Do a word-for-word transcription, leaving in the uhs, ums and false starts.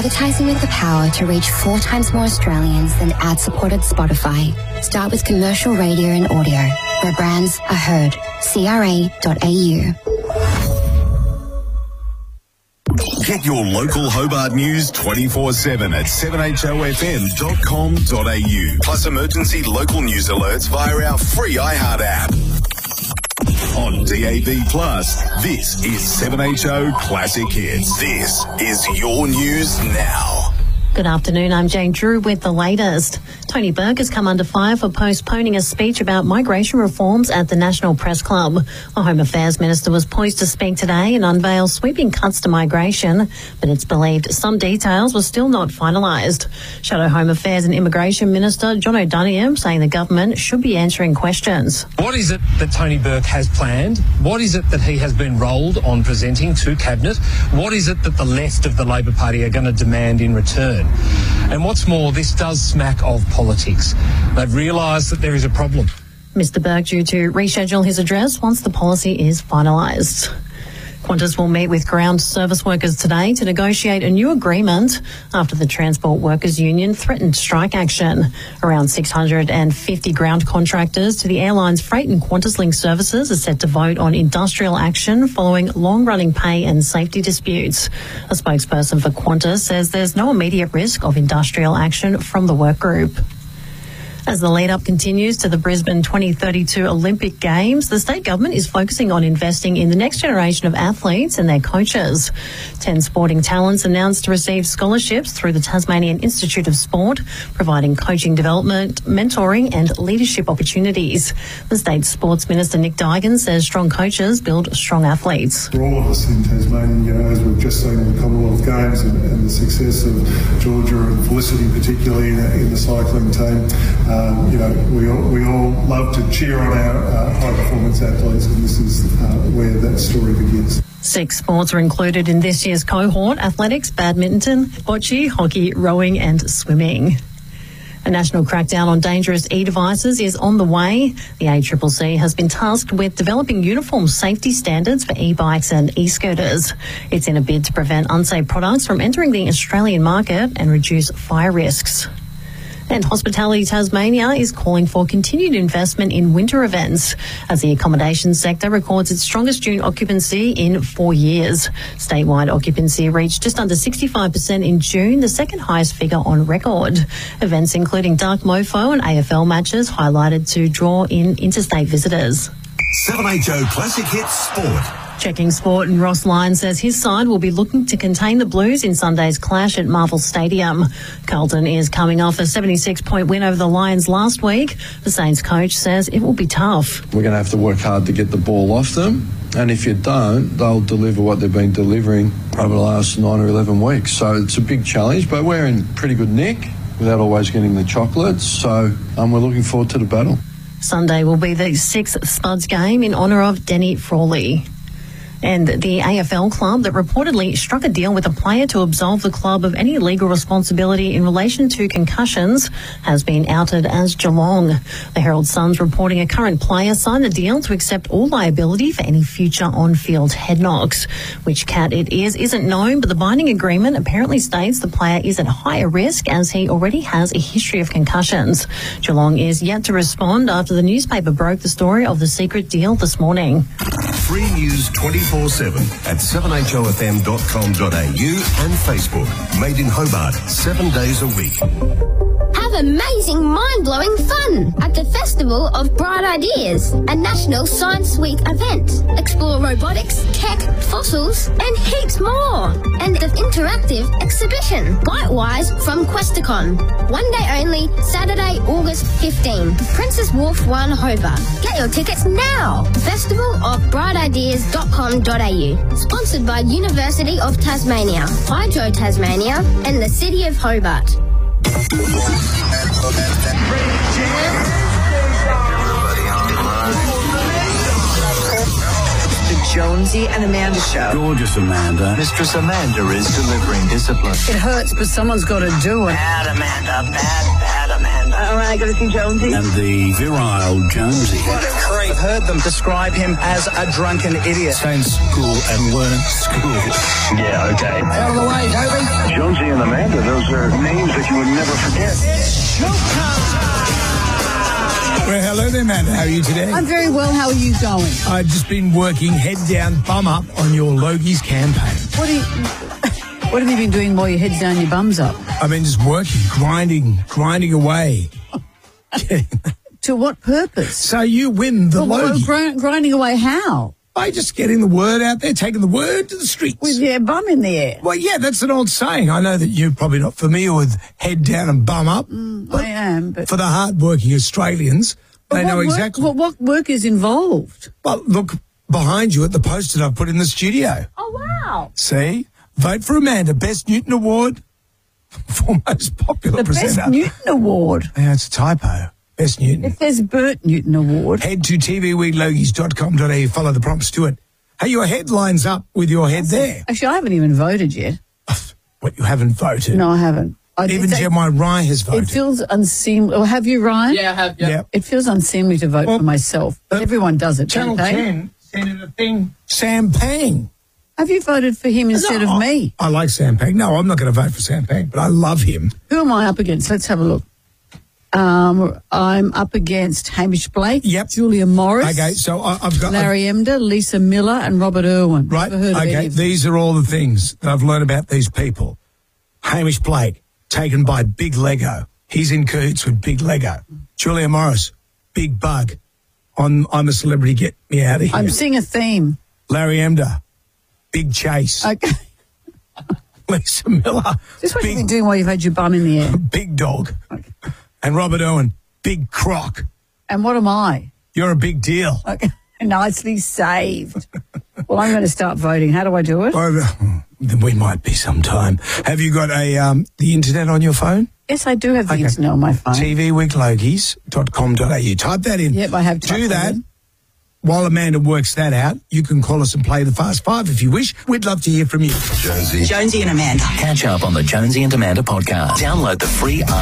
Advertising with the power to reach four times more Australians than ad-supported Spotify. Start with commercial radio and audio, where brands are heard. C R A dot A U. Get your local Hobart news twenty-four seven at seven H O F M dot com dot A U. Plus emergency local news alerts via our free iHeart app. On D A B Plus, this is seven H O Classic Hits. This is your news now. Good afternoon, I'm Jane Drew with the latest. Tony Burke has come under fire for postponing a speech about migration reforms at the National Press Club. The Home Affairs Minister was poised to speak today and unveil sweeping cuts to migration, but it's believed some details were still not finalised. Shadow Home Affairs and Immigration Minister John O'Donoghue saying the government should be answering questions. What is it that Tony Burke has planned? What is it that he has been rolled on presenting to Cabinet? What is it that the left of the Labor Party are going to demand in return? And what's more, this does smack of politics. They've realised that there is a problem. Mister Burke due to reschedule his address once the policy is finalised. Qantas will meet with ground service workers today to negotiate a new agreement after the Transport Workers Union threatened strike action. Around six hundred fifty ground contractors to the airline's freight and QantasLink services are set to vote on industrial action following long-running pay and safety disputes. A spokesperson for Qantas says there's no immediate risk of industrial action from the work group. As the lead-up continues to the Brisbane twenty thirty-two Olympic Games, the state government is focusing on investing in the next generation of athletes and their coaches. Ten sporting talents announced to receive scholarships through the Tasmanian Institute of Sport, providing coaching development, mentoring and leadership opportunities. The state sports minister Nick Duigan says strong coaches build strong athletes. For all of us in Tasmania, you know, as we've just seen in the Commonwealth Games and, and the success of Georgia and Felicity, particularly in, in the cycling team, Um, you know, we all, we all love to cheer on our uh, high-performance athletes, and this is uh, where that story begins. Six sports are included in this year's cohort: athletics, badminton, bocce, hockey, rowing and swimming. A national crackdown on dangerous e-devices is on the way. The A C C C has been tasked with developing uniform safety standards for e-bikes and e-scooters. It's in a bid to prevent unsafe products from entering the Australian market and reduce fire risks. And Hospitality Tasmania is calling for continued investment in winter events as the accommodation sector records its strongest June occupancy in four years. Statewide occupancy reached just under sixty-five percent in June, the second highest figure on record. Events including Dark Mofo and A F L matches highlighted to draw in interstate visitors. seven H O Classic Hits Sport. Checking sport, and Ross Lyon says his side will be looking to contain the Blues in Sunday's clash at Marvel Stadium. Carlton is coming off a seventy-six point win over the Lions last week. The Saints coach says it will be tough. We're going to have to work hard to get the ball off them, and if you don't, they'll deliver what they've been delivering over the last nine or eleven weeks. So it's a big challenge, but we're in pretty good nick without always getting the chocolates. So um, we're looking forward to the battle. Sunday will be the sixth Spuds game in honour of Denny Frawley. And the A F L club that reportedly struck a deal with a player to absolve the club of any legal responsibility in relation to concussions has been outed as Geelong. The Herald Sun's reporting a current player signed a deal to accept all liability for any future on-field head knocks. Which cat it is isn't known, but the binding agreement apparently states the player is at higher risk as he already has a history of concussions. Geelong is yet to respond after the newspaper broke the story of the secret deal this morning. Free news twenty-four seven at seven H O F M dot com dot A U and Facebook. Made in Hobart, seven days a week. Have amazing, mind-blowing fun at the Festival of Bright Ideas, a National Science Week event. Explore robotics, tech, fossils, and heaps more. And the interactive exhibition, Bitewise from Questacon. One day only, Saturday, August fifteenth. Princess Wharf one, Hobart. Get your tickets now. festival of bright ideas dot com dot A U. Sponsored by University of Tasmania, Hydro Tasmania, and the City of Hobart. The Jonesy and Amanda Show. Gorgeous Amanda. Mistress Amanda is delivering discipline. It hurts, but someone's got to do it. Bad Amanda, bad, bad Amanda. All right, I got to see Jonesy. And the virile Jonesy. What a creep. I've heard them describe him as a drunken idiot. Stay in school and learn school. Yeah, okay. Out of the way, Toby. Jonesy and Amanda. Amanda. Those are names that you would never forget. Well, hello there, Amanda. How are you today? I'm very well. How are you going? I've just been working head down, bum up on your Logies campaign. What, are you, what have you been doing while your head's down, your bum's up? I've been just working, grinding, grinding away. To what purpose? So you win the well, Logie. Grind, grinding away how? By just getting the word out there, taking the word to the streets. With your bum in the air. Well, yeah, that's an old saying. I know that you're probably not familiar with head down and bum up. Mm, I am, but... For the hard-working Australians, but they know work, exactly... What, what work is involved? Well, look behind you at the poster I've put in the studio. Oh, wow. See? Vote for Amanda. Best Newton Award for most popular the presenter. Best Newton Award? Yeah, it's a typo. Best Newton. It says Bert Newton Award. Head to t v week logies dot com dot a u. Follow the prompts to it. Hey, your head lines up with your head there. Actually, I haven't even voted yet. What, you haven't voted? No, I haven't. I, Even Jeremiah Rye has voted. It feels unseemly. Well, have you, Ryan? Yeah, I have, yeah. Yep. It feels unseemly to vote well, for myself, but uh, everyone does it, Channel don't they? ten sent in a thing. Sam Pang. Have you voted for him instead no, of I, me? I like Sam Pang. No, I'm not going to vote for Sam Pang, but I love him. Who am I up against? Let's have a look. Um, I'm up against Hamish Blake, yep. Julia Morris, okay, so I, I've got Larry I've, Emder, Lisa Miller, and Robert Irwin. Right, Never heard of okay, any of them. These are all the things that I've learned about these people. Hamish Blake, taken by Big Lego. He's in cahoots with Big Lego. Julia Morris, Big Bug. I'm, I'm a celebrity, get me out of here. I'm seeing a theme. Larry Emder, Big Chase. Okay. Lisa Miller. Just what big, you've been doing while you've had your bum in the air. Big Dog. Okay. And Robert Owen, Big Croc. And what am I? You're a big deal. Okay. Nicely saved. Well, I'm going to start voting. How do I do it? Well, then we might be sometime. Have you got a um, the internet on your phone? Yes, I do have the okay. internet on my phone. t v week logies dot com dot a u. Type that in. Yep, I have typed Do that. In. While Amanda works that out, you can call us and play the Fast Five if you wish. We'd love to hear from you. Jonesy. Jonesy and Amanda. Catch up on the Jonesy and Amanda podcast. Download the free